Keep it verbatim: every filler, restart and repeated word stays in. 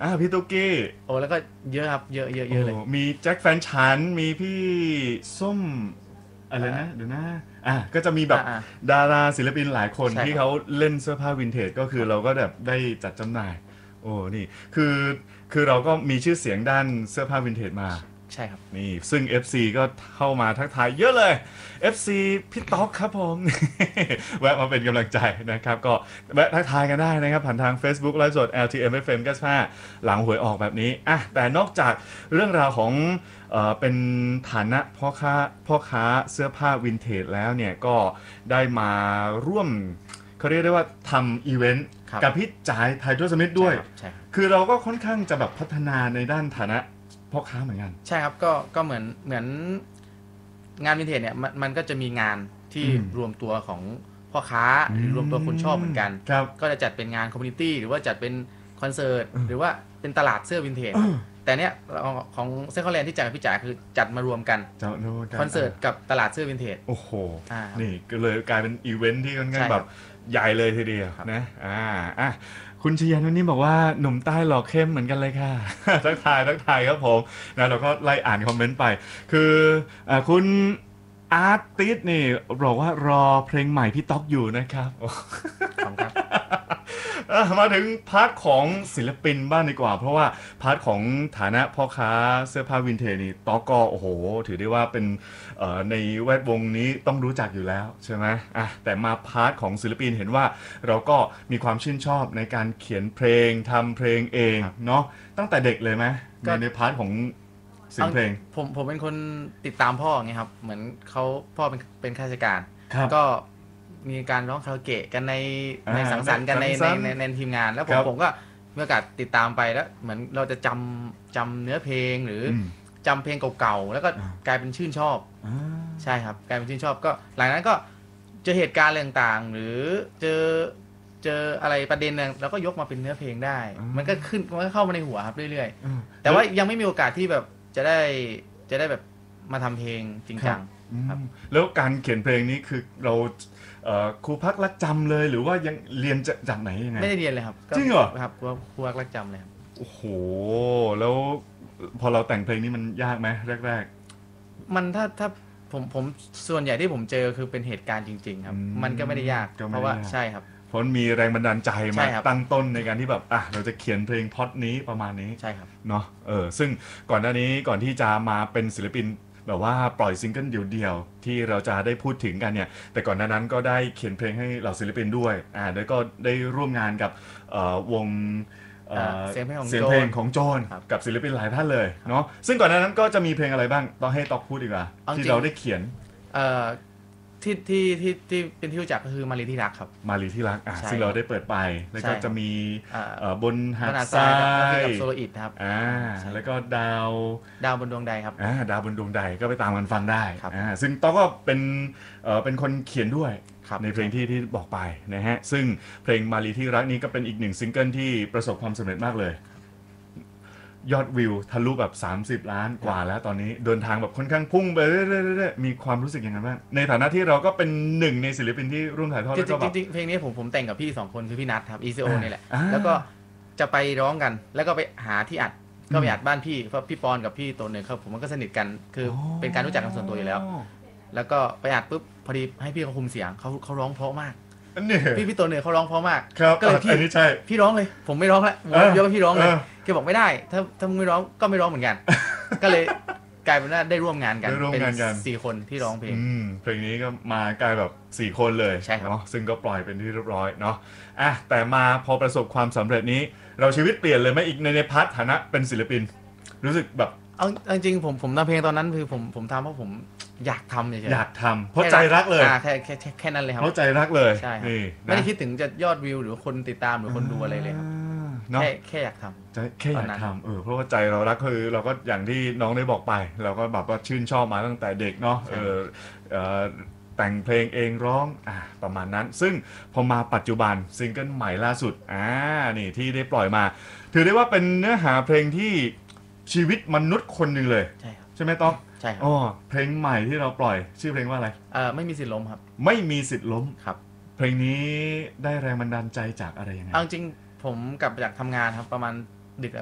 อ่าพี่ตุ๊กกี้โอ้แล้วก็เยอะครับเยอะเยอะเยอะเลยมีแจ็คแฟนฉันมีพี่ส้มอะไรอ่านะเดี๋ยวนะอ่ะก็จะมีแบบอ่าอ่าดาราศิลปินหลายคนใช่ครับที่เขาเล่นเสื้อผ้าวินเทจก็คคือรับเราก็แบบได้จัดจำหน่ายโอ้นี่คือคือเราก็มีชื่อเสียงด้านเสื้อผ้าวินเทจมาใช่ครับนี่ซึ่ง เอฟ ซี ก็เข้ามาทักทายเยอะเลย เอฟ ซี พี่ต๊อกครับผม แวะมาเป็นกำลังใจนะครับก็แวะทักทายกันได้นะครับผ่านทาง Facebook ไลฟ์สด แอล ที เอ็ม เอฟ เอ็ม เก้าสิบห้าหลังหวยออกแบบนี้อ่ะแต่นอกจากเรื่องราวของเอ่อเป็นฐานะพ่อค้าพ่อค้าเสื้อผ้าวินเทจแล้วเนี่ยก็ได้มาร่วมเขาเรียกได้ว่าทำอีเวนต์ครับกับพี่จ่ายไทยทศมิตรด้วยใช่ครับใช่ครับคือเราก็ค่อนข้างจะแบบพัฒนาในด้านฐานะพ่อค้าเหมือนกันใช่ครับก็ก็เหมือนเหมือนงานวินเทจเนี่ยมันมันก็จะมีงานที่อืมรวมตัวของพ่อค้าหรือรวมตัวคนชอบเหมือนกันครับก็จะจัดเป็นงานคอมมูนิตี้หรือว่าจัดเป็นคอนเสิร์ตหรือว่าเป็นตลาดเสื้อวินเทจครับแต่เนี้ยของเซคอนแลนด์ที่จัดกับพี่จ๋าคือจัดมารวมกันจะโน้กันคอนเสิร์ตกับตลาดเสื้อวินเทจโอ้โหอ่านี่ก็เลยกลายเป็นอีเวนท์ที่ค่อนข้างใช่คแบรับใหญ่เลยทีเดียวครับนะอ่าอ่ะคุณชยันวันนี้บอกว่าหนุ่มใต้หล่อเข้มเหมือนกันเลยค่ะ ทักทายทักทายครับผมนะเราก็ไล่อ่านคอมเมนต์ไป คืออ่าคุณอาร์ติสนี่บอกว่ารอเพลงใหม่พี่ต๊อกอยู่นะครับขอบคุณครับอ่ะมาถึงพาร์ทของศิลปินบ้างดีกว่า เพราะว่าพาร์ทของฐานะพ่อค้าเสื้อผ้าวินเทจนี่ต๊อกก็โอ้โหถือได้ว่าเป็นเอ่อในแวดวงนี้ต้องรู้จักอยู่แล้วใช่ไหมอ่ะแต่มาพาร์ทของศิลปินเห็นว่าเราก็มีความชื่นชอบในการเขียนเพลงทำเพลงเองเนาะตั้งแต่เด็กเลยไหมก็ในในพาร์ทของเสียงเพลงผมผมเป็นคนติดตามพ่อไงครับเหมือนเขาพ่อเป็นเป็นข้าราชการครับก็มีการร้องคาราโอเกะกันในในอ่าสังสรรค์กันในสัในงสรรค์ในในทีมงานแล้วผคมรับผมก็มีโอกาสติดตามไปแล้วเหมือนเราจะจำจำเนื้อเพลงหรืออมจำเพลงเก่าๆแล้วก็อ่ากลายเป็นชื่นชอบอ่าใช่ครับกลายเป็นชื่นชอบก็หลังจากนั้นก็เจอเหตุการณ์อะไรต่างๆ หรือเจอเจออะไรประเด็นนึงแล้วก็ยกมาเป็นเนื้อเพลงได้ มันก็ขึ้นมันก็เข้ามาในหัวครับเรื่อยอืมๆ แต่ว่ายังไม่มีโอกาสที่แบบจะได้จะได้แบบมาทำเพลงจริงจังอืมครับแล้วการเขียนเพลงนี้คือเราเอ่อครูพักรักจำเลยหรือว่ายังเรียนจากจากไหนยังไงไม่ได้เรียนเลยครับก็จริงเหรอครับว่าครูรักรักจำเลยครับโอ้โหแล้วพอเราแต่งเพลงนี้มันยากไหมแรกมันถ้าถ้าผมผมส่วนใหญ่ที่ผมเจอคือเป็นเหตุการณ์จริง ๆ ครับอืมมันก็ไม่ได้ยากก็ไม่เพราะว่าได้ยากใช่ครับๆเพราะมันมีแรงบันดาลใจใช่มาครับตั้งต้นในการที่แบบอ่ะเราจะเขียนเพลงพล็อตนี้ประมาณนี้ใช่ครับเนาะเออซึ่งก่อนหน้านี้ก่อนที่จะมาเป็นศิลปินแบบว่าปล่อยซิงเกิลเดี่ยวๆที่เราจะได้พูดถึงกันเนี่ยแต่ก่อนหน้านั้นก็ได้เขียนเพลงให้เหล่าศิลปินด้วยอ่าแล้วก็ได้ร่วมงานกับเอ่อวงเอ่อเสียงเพลงของเสียงเพลงของโจนครับกับศิลปินหลายท่านเลยเนาะซึ่งก่อนหน้านั้นก็จะมีเพลงอะไรบ้างต้องให้ตอกพูดดีกว่าเอาจริงที่เราได้เขียนเอ่อที่ที่ที่ที่เป็นที่รู้จักก็คือมารีที่รักครับมาลีที่รักอ่ะใช่ซึ่งเราได้เปิดไปแล้วก็ใช่จะมีอ่าเอ่อบนหาดขนาดทราทรายกับยโซโลอิดครับอ่าใช่แล้วก็ดาวดาวบนดวงใดครับอ่าดาวบนดวงใดก็ไปตามกันฟังได้ครับอ่าซึ่งต้องก็เป็นเอ่อเป็นคนเขียนด้วยครับในเพลงที่ที่บอกไปนะฮะซึ่งเพลงมาลีที่รักนี้ก็เป็นอีกหนึ่งซิงเกิลที่ประสบความสำเร็จมากเลย ยอดวิวทะลุแบบสามสิบล้านกว่าแล้วตอนนี้เดินทางแบบค่อนข้างพุ่งไปเรื่อยๆๆๆมีความรู้สึกยังไงบ้างในฐานะที่เราก็เป็นหนึ่งในศิลปินที่ร่วมถ่ายทอดจแล้วก็แบริบงๆจริงๆเพลงนี้ผมผมแต่งกับพี่สองคนคือพี่นัทครับ อี ซี โออ่านี่แหละอ่าแล้วก็จะไปร้องกัน แล้วก็ไปหาที่อัดก็ไปอืมอัดบ้านพี่เพราะพี่ปอนกับพี่โตเนยครับผมมันก็สนิทกันคืออเป็นการรู้จักกันส่วนตัวอยู่แล้ว แล้วก็ไปอัดปุ๊บพอดีให้พี่เขาคุมเสียงเขาเขาร้องเพราะมากอันนี้พี่พี่โตเนยเขาร้องเพราะมากครับก็เลยพี่อันนี้ใช่พี่ร้องเลย ผมไม่ร้องแล้วผมเออยกให้พี่ร้องเลยเออแกบอกไม่ได้ ถ้าถ้ามึงไม่ร้องก็ไม่ร้องเหมือน กัน ก็เลยกลายเป็นว่าได้ร่วมงานกันได้ร่วมเป็นงานกันสี่คนที่ร้องเพลงอืมเพลงนี้ก็มากลายแบบสี่คนเลยใช่ครับเนาะซึ่งก็ปล่อยเป็นที่เรียบร้อยเนาะอ่ะแต่มาพอประสบความสำเร็จนี้ เราชีวิตเปลี่ยนเลยไหมอีกในในพาร์ทฐานะเป็นศิลปิน รู้สึกแบบเอาเอาจริงๆผมผมทำเพลงตอนนั้นคือผมผมทำเพราะผมอยากทำเฉยๆอยากทำเพราะใจรักเลยอ่าแค่แค่แค่แค่นั้นเลยครับเพราะใจรักเลยใช่ครับนี่ไม่ได้คิดถึงจะยอดวิวหรือคนติดตามหรือคนดูอะไรเลยครับอ่าเนาะแค่แค่อยากทำใจแค่อยาตอนกนั้นทำเออเพราะว่าใจเรารักคือเราก็อย่างที่น้องได้บอกไป เราก็แบบว่าชื่นชอบมาตั้งแต่เด็กเนาะเออเออแต่งเพลงเองร้องอ่าประมาณนั้น ซึ่งพอมาปัจจุบันซิงเกิลใหม่ล่าสุดอ่านี่ที่ได้ปล่อยมา ถือได้ว่าเป็นเนื้อหาเพลงที่ชีวิตมนุษย์คนหนึ่งเลยใช่ครับใช่ไหมต๊อกใช่ครับอ๋อเพลงใหม่ที่เราปล่อยชื่อเพลงว่าอะไรเอ่อไม่มีสิทธิ์ล้มครับไม่มีสิทธิ์ล้มครับเพลงนี้ได้แรงบันดาลใจจากอะไรยังไงเอาจริงผมกลับจากทำงานครับประมาณ